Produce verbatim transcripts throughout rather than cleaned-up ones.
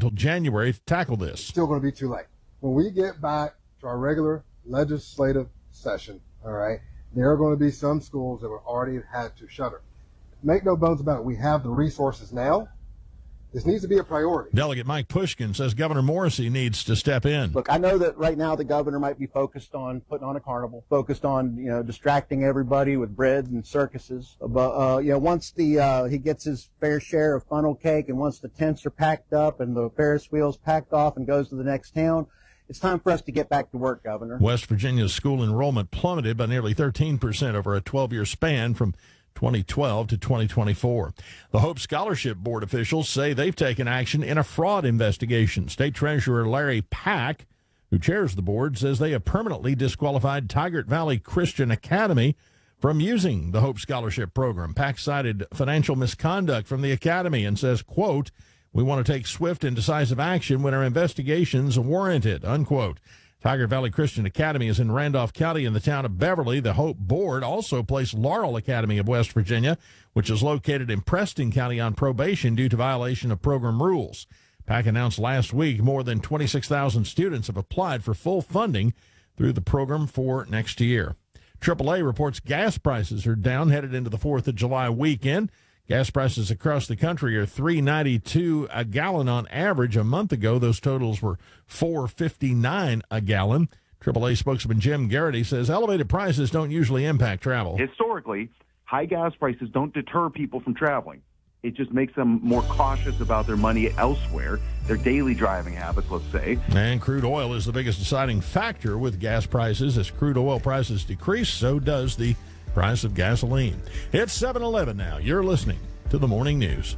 until January to tackle this. Still going to be too late. When we get back to our regular legislative session, all right, there are going to be some schools that have already had to shutter. Make no bones about it. We have the resources now. This needs to be a priority. Delegate Mike Pushkin says Governor Morrissey needs to step in. Look, I know that right now the governor might be focused on putting on a carnival, focused on, you know, distracting everybody with bread and circuses. But, uh, you know, once the uh, he gets his fair share of funnel cake and once the tents are packed up and the Ferris wheel's packed off and goes to the next town, it's time for us to get back to work, Governor. West Virginia's school enrollment plummeted by nearly thirteen percent over a twelve-year span from twenty twelve to twenty twenty-four. The Hope Scholarship Board officials say they've taken action in a fraud investigation. State Treasurer Larry Pack, who chairs the board, says they have permanently disqualified Tigard Valley Christian Academy from using the Hope Scholarship Program. Pack cited financial misconduct from the academy and says, quote, "We want to take swift and decisive action when our investigations warrant it," unquote. Tigard Valley Christian Academy is in Randolph County in the town of Beverly. The Hope Board also placed Laurel Academy of West Virginia, which is located in Preston County, on probation due to violation of program rules. Pack announced last week more than twenty-six thousand students have applied for full funding through the program for next year. triple A reports gas prices are down headed into the fourth of July weekend. Gas prices across the country are three ninety-two a gallon on average. A month ago, those totals were four fifty-nine a gallon. triple A spokesman Jim Garrity says elevated prices don't usually impact travel. Historically, high gas prices don't deter people from traveling. It just makes them more cautious about their money elsewhere, their daily driving habits, let's say. And crude oil is the biggest deciding factor with gas prices. As crude oil prices decrease, so does the price of gasoline. It's seven eleven now. You're listening to the Morning News.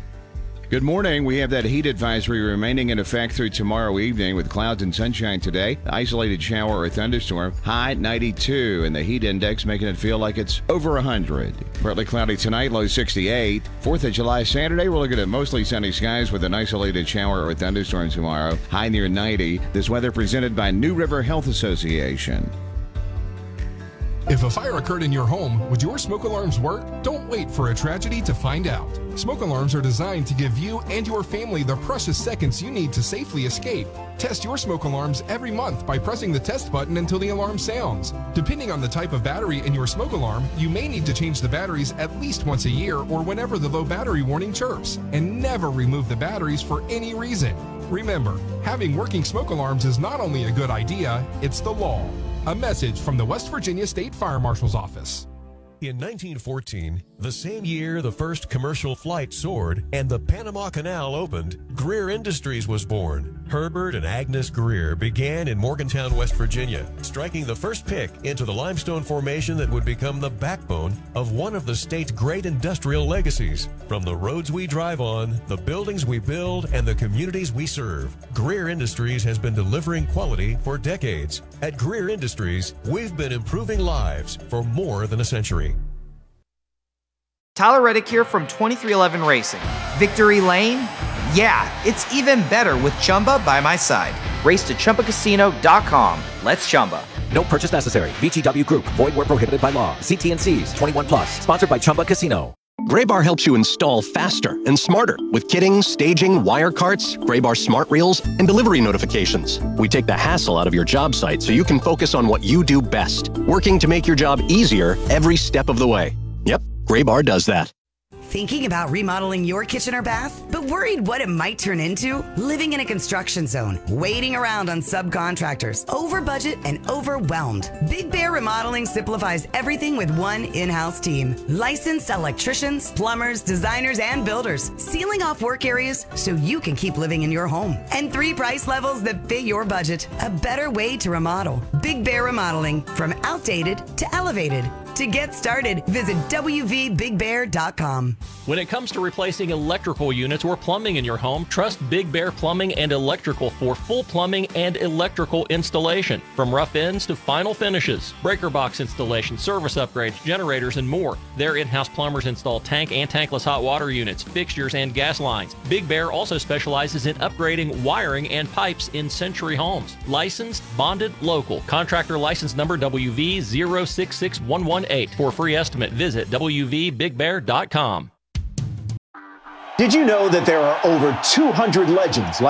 Good morning. We have that heat advisory remaining in effect through tomorrow evening with clouds and sunshine today. Isolated shower or thunderstorm. High ninety-two, and the heat index making it feel like it's over one hundred. Partly cloudy tonight, low sixty-eight. fourth of July Saturday, we're looking at mostly sunny skies with an isolated shower or thunderstorm tomorrow. High near ninety. This weather presented by New River Health Association. If a fire occurred in your home, would your smoke alarms work? Don't wait for a tragedy to find out. Smoke alarms are designed to give you and your family the precious seconds you need to safely escape. Test your smoke alarms every month by pressing the test button until the alarm sounds. Depending on the type of battery in your smoke alarm, you may need to change the batteries at least once a year or whenever the low battery warning chirps. And never remove the batteries for any reason. Remember, having working smoke alarms is not only a good idea, it's the law. A message from the West Virginia State Fire Marshal's Office. In nineteen fourteen, the same year the first commercial flight soared and the Panama Canal opened, Greer Industries was born. Herbert and Agnes Greer began in Morgantown, West Virginia, striking the first pick into the limestone formation that would become the backbone of one of the state's great industrial legacies. From the roads we drive on, the buildings we build, and the communities we serve, Greer Industries has been delivering quality for decades. At Greer Industries, we've been improving lives for more than a century. Tyler Reddick here from twenty-three eleven Racing. Victory Lane? Yeah, it's even better with Chumba by my side. Race to Chumba Casino dot com. Let's Chumba. No purchase necessary. V G W Group. Void where prohibited by law. See T N Cs. twenty-one plus. Sponsored by Chumba Casino. Graybar helps you install faster and smarter with kitting, staging, wire carts, Graybar smart reels, and delivery notifications. We take the hassle out of your job site so you can focus on what you do best, working to make your job easier every step of the way. Yep, Graybar does that. Thinking about remodeling your kitchen or bath, but worried what it might turn into? Living in a construction zone, waiting around on subcontractors, over budget and overwhelmed. Big Bear Remodeling simplifies everything with one in-house team. Licensed electricians, plumbers, designers, and builders, sealing off work areas so you can keep living in your home. And three price levels that fit your budget. A better way to remodel. Big Bear Remodeling, from outdated to elevated. To get started, visit W V big bear dot com. When it comes to replacing electrical units or plumbing in your home, trust Big Bear Plumbing and Electrical for full plumbing and electrical installation. From rough ends to final finishes, breaker box installation, service upgrades, generators, and more. Their in-house plumbers install tank and tankless hot water units, fixtures, and gas lines. Big Bear also specializes in upgrading wiring and pipes in Century homes. Licensed, bonded, local. Contractor license number W V zero six six one one eight. For a free estimate, visit W V big bear dot com. Did you know that there are over two hundred legends like